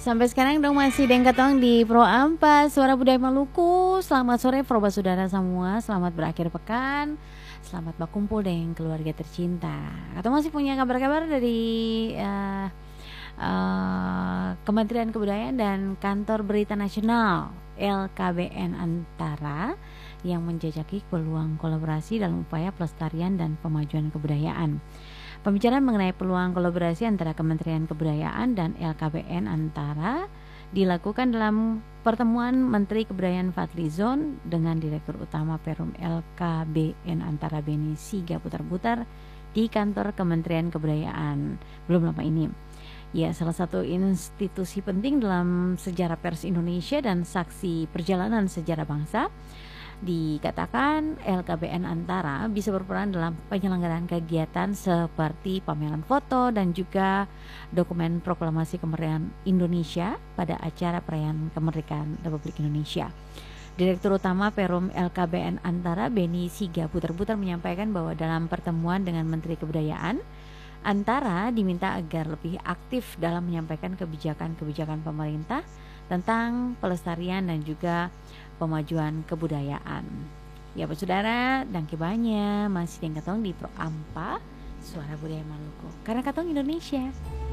sampai sekarang dong masih deng katong di Pro Ampas Suara Budaya Maluku. Selamat sore Proba Saudara semua. Selamat berakhir pekan. Selamat berkumpul dengan keluarga tercinta. Atau masih punya kabar-kabar dari Kementerian Kebudayaan dan Kantor Berita Nasional LKBN Antara yang menjajaki peluang kolaborasi dalam upaya pelestarian dan pemajuan kebudayaan. Pembicaraan mengenai peluang kolaborasi antara Kementerian Kebudayaan dan LKBN Antara dilakukan dalam pertemuan Menteri Kebudayaan Fadlizon dengan Direktur Utama Perum LKBN Antara Beni Siga Putar-Putar di kantor Kementerian Kebudayaan belum lama ini. Ya, salah satu institusi penting dalam sejarah pers Indonesia dan saksi perjalanan sejarah bangsa. Dikatakan LKBN Antara bisa berperan dalam penyelenggaraan kegiatan seperti pameran foto dan juga dokumen proklamasi kemerdekaan Indonesia pada acara perayaan kemerdekaan Republik Indonesia. Direktur Utama Perum LKBN Antara Beni Siga Putar-Putar menyampaikan bahwa dalam pertemuan dengan Menteri Kebudayaan, Antara diminta agar lebih aktif dalam menyampaikan kebijakan-kebijakan pemerintah tentang pelestarian dan juga pemajuan kebudayaan. Ya Pak Saudara, dangke banyak masih yang katong di Pro Ampa Suara Budaya Maluku. Karena katong Indonesia.